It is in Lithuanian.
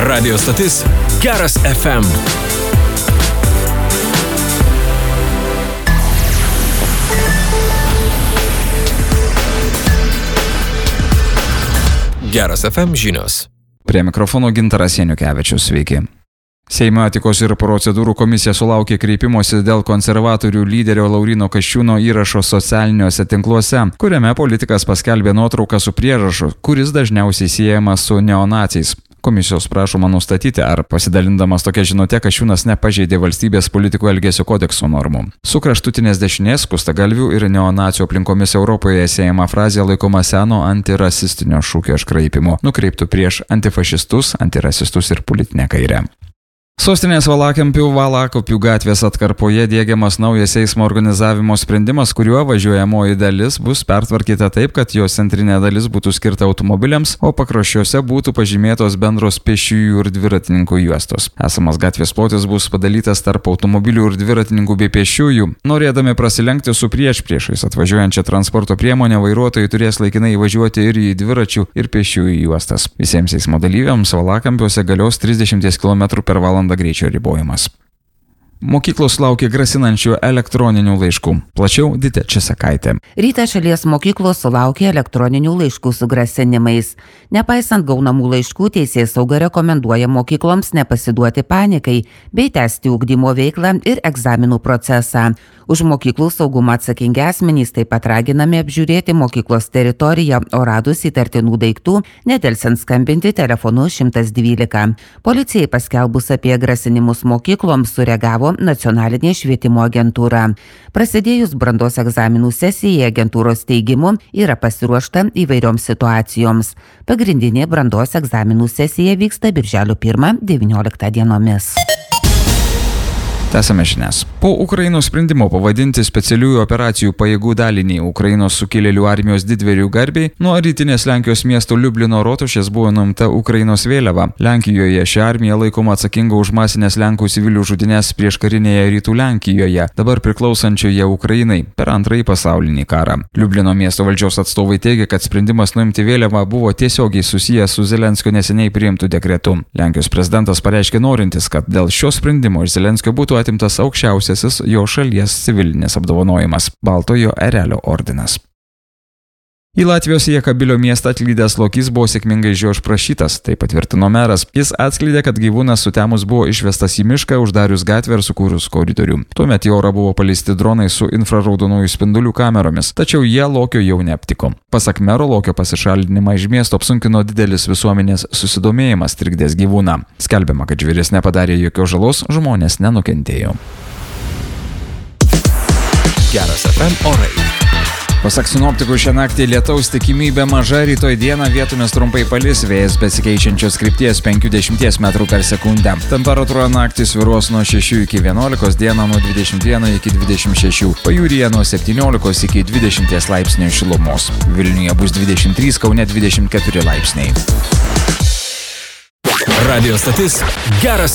Radio stotis Geras FM. Geras FM žinios. Prie mikrofono Gintaras Janiukevičius, sveiki. Seimo etikos ir procedūrų komisija sulaukė kreipimosi dėl konservatorių lyderio Lauryno Kasčiūno įrašo socialiniuose tinkluose, kuriame politikas paskelbė nuotrauką su prierašu, kuris dažniausiai siejamas su neonaciais. Komisijos prašoma nustatyti, ar pasidalindamas tokia žinute Kasčiūnas nepažeidė valstybės politikų elgesio kodekso normų. Su kraštutinės dešinės, skustagalvių ir neonacijų aplinkomis Europoje siejama frazė laikoma seno antirasistinio šūkio iškraipimo, nukreiptų prieš antifašistus, antirasistus ir politinę kairę. Sostinės Valakampių gatvės atkarpoje diegiamas naujas eismo organizavimo sprendimas, kuriuo važiuojamoji dalis bus pertvarkyta taip, kad jos centrinė dalis būtų skirta automobiliams, o pakraščiuose būtų pažymėtos bendros pėsčiųjų ir dviratininkų juostos. Esamas gatvės plotis bus padalytas tarp automobilių ir dviratininkų bei pėsčiųjų. Norėdami prasilenkti su priešais atvažiuojančią transporto priemonę, vairuotojai turės laikinai įvažiuoti ir į dviračių ir pėsčiųjų juostas. Visiems eismo dalyviams Valakampiuose galios 30 km/h greičio ribojimas. Mokyklos laukia grasinančių elektroninių laiškų. Plačiau Ditė Česakaitė. Rytą šalies mokyklos sulaukė elektroninių laiškų su grasinimais. Nepaisant gaunamų laiškų, teisėsauga rekomenduoja mokykloms nepasiduoti panikai bei tęsti ugdymo veiklą ir egzaminų procesą. Už mokyklų saugumą atsakingi asmenys taip pat raginami apžiūrėti mokyklos teritoriją, o radus įtartinų daiktų, nedelsiant skambinti telefonu 112. Policijai paskelbus apie grasinimus mokykloms sureagavo Nacionalinė švietimo agentūra. Prasidėjus brandos egzaminų sesijai, agentūros teigimu yra pasiruošta įvairioms situacijoms. Pagrindinė brandos egzaminų sesija vyksta birželio 1-19 dienomis. Tęsame žinias. Po Ukrainos sprendimo pavadinti specialiųjų operacijų pajėgų dalinį Ukrainos sukilėlių armijos didvyrių garbei, nuo rytinės Lenkijos miesto Liublino rotušės buvo nuimta Ukrainos vėliava. Lenkijoje ši armija laikoma atsakinga už masinės Lenkų civilių žudynės prieškarinėje rytų Lenkijoje, dabar priklausančioje Ukrainai, per Antrąjį pasaulinį karą. Liublino miesto valdžios atstovai teigia, kad sprendimas nuimti vėliavą buvo tiesiogiai susijęs su Zelenskio neseniai priimtų dekretu. Lenkijos prezidentas pareiškė norintis, kad dėl šio sprendimo iš Zelenskio būtų atimtas aukščiausiasis jo šalies civilinis apdovanojimas – Baltojo erelio ordinas. Į Latvijos Jekabilio miestą atlydęs lokys buvo sėkmingai iš jo išprašytas, tai patvirtino meras. Jis atskleidė, kad gyvūnas sutemus buvo išvestas į mišką, uždarius gatvę ir sukūrus koridorių. Tuomet į orą buvo paleisti dronai su infraraudonųjų spindulių kameromis, tačiau jie lokio jau neaptiko. Pasak mero, lokio pasišalinimą iš miesto apsunkino didelis visuomenės susidomėjimas trikdęs gyvūną. Skelbiama, kad žvėris nepadarė jokios žalos, žmonės nenukentėjo. Geras FM orai. Pasak sinoptikų, šią naktį lietaus tikimybė maža, rytoj dieną vietomis trumpai palis, vėjas besikeičiančios krypties 50 m/s. Temperatūra naktį svyruos nuo 6 iki 11, dieną nuo 21 iki 26, pajūryje nuo 17 iki 20 laipsnių šilumos. Vilniuje bus 23, Kaune 24 laipsniai. Radio stotis Geras